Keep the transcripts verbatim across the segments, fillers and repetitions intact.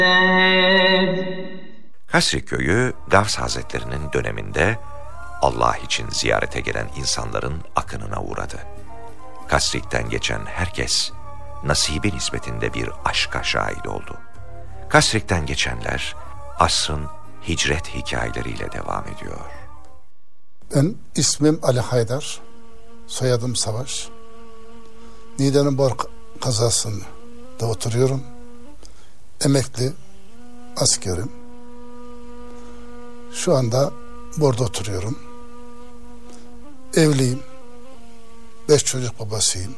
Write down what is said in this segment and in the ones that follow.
Kasri köyü Gavs Hazretleri'nin döneminde Allah için ziyarete gelen insanların akınına uğradı. Kasrik'ten geçen herkes nasibi nispetinde bir aşka şahit oldu. Kasrik'ten geçenler asrın hicret hikayeleriyle devam ediyor. Ben ismim Ali Haydar, soyadım Savaş. Niğde'nin Bor kazasında oturuyorum. Emekli askerim. Şu anda Bor'da oturuyorum. Evliyim. Beş çocuk babasıyım.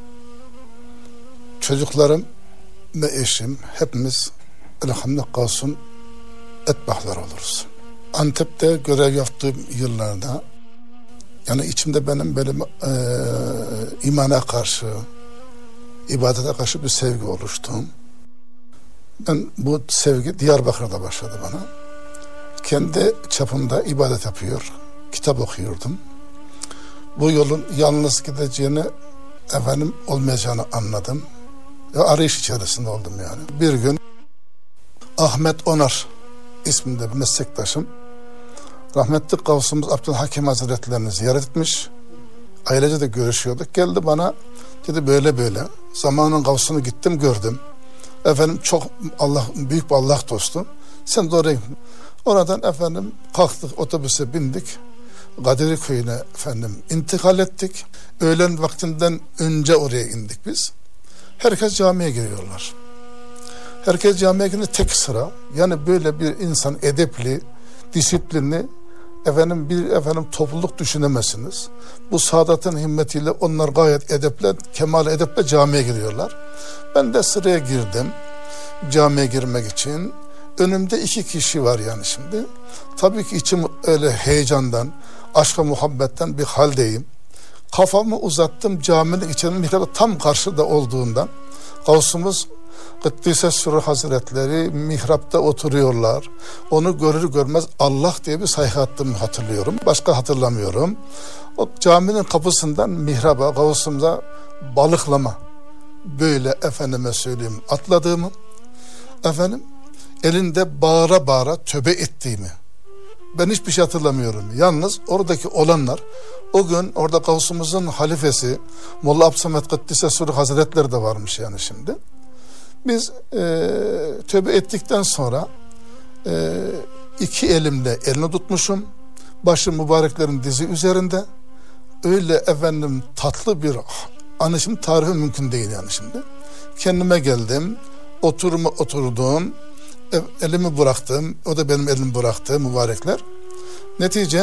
Çocuklarım ve eşim hepimiz elhamdülillah kalsın etbahlar oluruz. Antep'te görev yaptığım yıllarda yani içimde benim benim e, imana karşı, ibadete karşı bir sevgi oluştu. Ben bu sevgi Diyarbakır'da başladı bana. Kendi çapımda ibadet yapıyor, kitap okuyordum. Bu yolun yalnız gideceğini, efendim olmayacağını anladım. Ve arayış içerisinde oldum yani. Bir gün Ahmet Onar isminde bir meslektaşım rahmetli Gavsımız Abdülhakim Hazretlerini ziyaret etmiş. Ailece de görüşüyorduk. Geldi bana dedi böyle böyle. Zamanın Gavsını gittim gördüm. Efendim çok Allah büyük bir Allah dostu. Sen de oraya gittin. Oradan efendim kalktık, otobüse bindik. Kadiri köyüne efendim intikal ettik. Öğlen vaktinden önce oraya indik biz. Herkes camiye giriyorlar. Herkes camiye girince tek sıra. Yani böyle bir insan edepli, disiplinli efendim bir efendim topluluk düşünemezsiniz. Bu Sadat'ın himmetiyle onlar gayet edeple, kemal edeple camiye giriyorlar. Ben de sıraya girdim. Camiye girmek için. Önümde iki kişi var yani şimdi. Tabii ki içim öyle heyecandan, aşka muhabbetten bir haldeyim. Kafamı uzattım caminin içinin mihrabı tam karşıda olduğundan. Gavsımız Kıddise Sürü Hazretleri mihrapta oturuyorlar. Onu görür görmez Allah diye bir sayha attığımı hatırlıyorum. Başka hatırlamıyorum. O caminin kapısından mihraba, Gavsımıza balıklama böyle efendime söyleyeyim atladığımı, efendim elinde bağıra bağıra tövbe ettiğimi ben hiçbir şey hatırlamıyorum. Yalnız oradaki olanlar o gün orada Gavsımızın halifesi Molla Abdülsamet Kıddise Sürü Hazretleri de varmış yani şimdi. Biz e, tövbe ettikten sonra e, iki elimle elini tutmuşum. Başı mübareklerin dizi üzerinde. Öyle efendim tatlı bir anı şimdi tarifi mümkün değil yani şimdi. Kendime geldim. Oturuma oturdum. Elimi bıraktım. O da benim elimi bıraktı mübarekler. Netice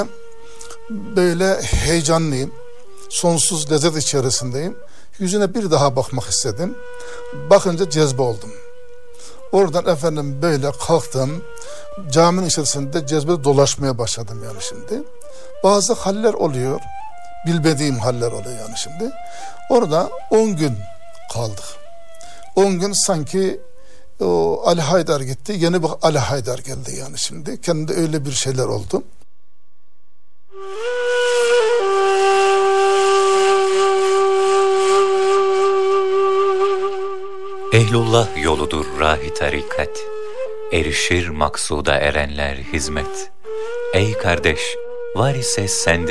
böyle heyecanlıyım. Sonsuz lezzet içerisindeyim. Yüzüne bir daha bakmak istedim. Bakınca cezbe oldum. Oradan efendim böyle kalktım. Caminin içerisinde cezbede dolaşmaya başladım yani şimdi. Bazı haller oluyor. Bilmediğim haller oluyor yani şimdi. Orada on gün kaldık. on gün sanki o Ali Haydar gitti. Yeni bir Ali Haydar geldi yani şimdi. Kendimde öyle bir şeyler oldu. Ehlullah yoludur rahi tarikat, erişir maksuda erenler hizmet. Ey kardeş, var ise sende